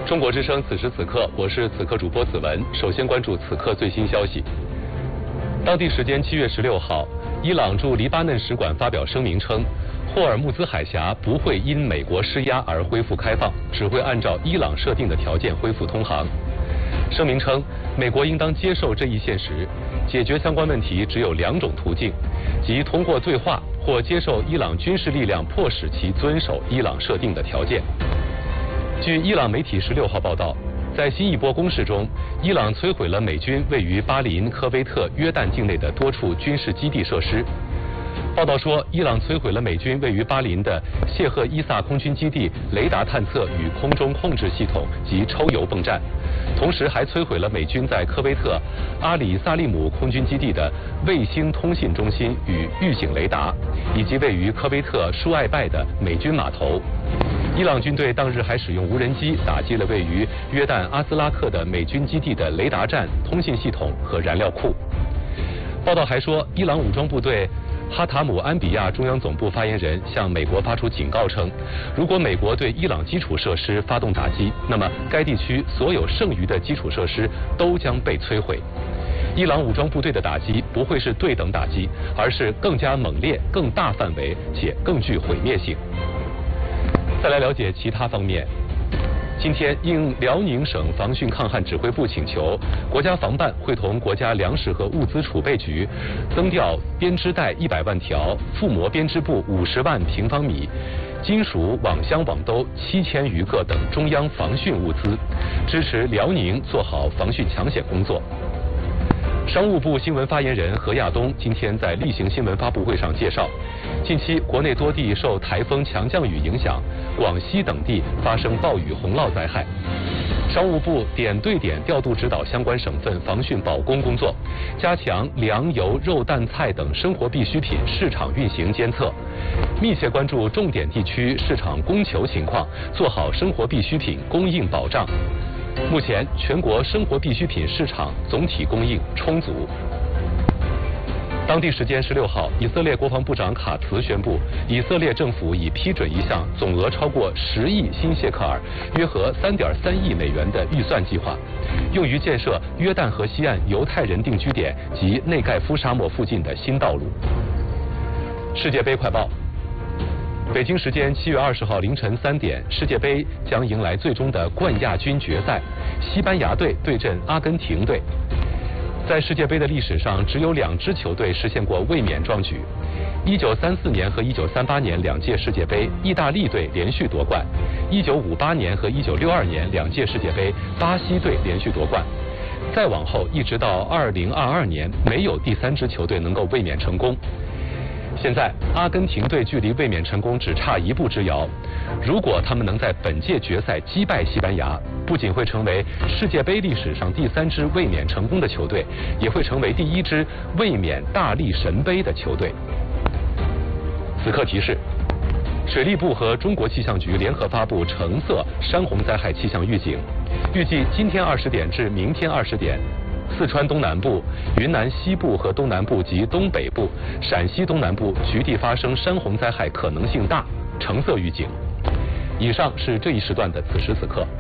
中国之声此时此刻，我是此刻主播子文。首先关注此刻最新消息。当地时间7月16号，伊朗驻黎巴嫩使馆发表声明称，霍尔木兹海峡不会因美国施压而恢复开放，只会按照伊朗设定的条件恢复通航。声明称，美国应当接受这一现实，解决相关问题只有2种途径，即通过对话或接受伊朗军事力量迫使其遵守伊朗设定的条件。据伊朗媒体16号报道，在新一波攻势中，伊朗摧毁了美军位于巴林、科威特、约旦境内的多处军事基地设施。报道说，伊朗摧毁了美军位于巴林的谢赫伊萨空军基地雷达探测与空中控制系统及抽油泵站，同时还摧毁了美军在科威特阿里萨利姆空军基地的卫星通信中心与预警雷达，以及位于科威特舒艾拜的美军码头。伊朗军队当日还使用无人机打击了位于约旦阿斯拉克的美军基地的雷达站、通信系统和燃料库。报道还说，伊朗武装部队哈塔姆安比亚中央总部发言人向美国发出警告称，如果美国对伊朗基础设施发动打击，那么该地区所有剩余的基础设施都将被摧毁。伊朗武装部队的打击不会是对等打击，而是更加猛烈、更大范围且更具毁灭性。再来了解其他方面。今天，应辽宁省防汛抗旱指挥部请求，国家防办会同国家粮食和物资储备局增调编织袋100万条、覆膜编织布50万平方米、金属网箱网兜7000余个等中央防汛物资，支持辽宁做好防汛抢险工作。商务部新闻发言人何亚东今天在例行新闻发布会上介绍，近期国内多地受台风强降雨影响，广西等地发生暴雨洪涝灾害。商务部点对点调度指导相关省份防汛保供工作，加强粮油、肉蛋菜等生活必需品市场运行监测，密切关注重点地区市场供求情况，做好生活必需品供应保障。目前，全国生活必需品市场总体供应充足。当地时间16号，以色列国防部长卡茨宣布，以色列政府已批准一项总额超过10亿新谢克尔（约合3.3亿美元）的预算计划，用于建设约旦河西岸犹太人定居点及内盖夫沙漠附近的新道路。世界杯快报。北京时间7月20号凌晨3点，世界杯将迎来最终的冠亚军决赛，西班牙队对阵阿根廷队。在世界杯的历史上，只有2支球队实现过卫冕壮举。1934年和1938年2届世界杯，意大利队连续夺冠；1958年和1962年2届世界杯，巴西队连续夺冠。再往后，一直到2022年，没有第3支球队能够卫冕成功。现在，阿根廷队距离卫冕成功只差1步之遥。如果他们能在本届决赛击败西班牙，不仅会成为世界杯历史上第3支卫冕成功的球队，也会成为第1支卫冕大力神杯的球队。此刻提示：水利部和中国气象局联合发布橙色山洪灾害气象预警，预计今天20点至明天20点。四川东南部、云南西部和东南部及东北部、陕西东南部局地发生山洪灾害可能性大，橙色预警。以上是这一时段的此时此刻。